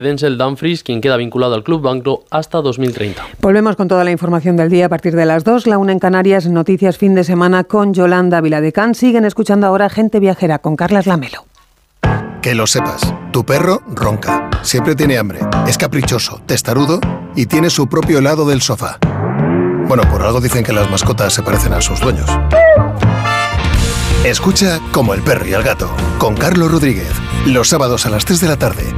Denzel Dumfries, quien queda vinculado al Club Bancro hasta 2030. Volvemos con toda la información del día a partir de las 2, la 1 en Canarias, Noticias Fin de Semana con Yolanda Viladecán. Siguen escuchando ahora Gente Viajera con Carlas Lamelo. Que lo sepas, tu perro ronca, siempre tiene hambre, es caprichoso, testarudo y tiene su propio lado del sofá. Bueno, por algo dicen que las mascotas se parecen a sus dueños. Escucha Como el perro y el gato, con Carlos Rodríguez, los sábados a las 3 de la tarde,